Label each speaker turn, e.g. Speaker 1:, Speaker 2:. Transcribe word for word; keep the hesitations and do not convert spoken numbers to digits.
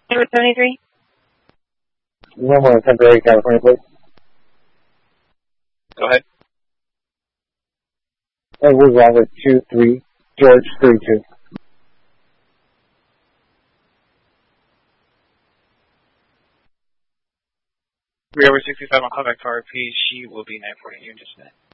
Speaker 1: Number seventy-three.
Speaker 2: One more temporary California, please.
Speaker 3: Go ahead.
Speaker 2: Edward Robert two three, George three two.
Speaker 3: three over sixty-five on callback to R P. She will be nine forty in just a minute.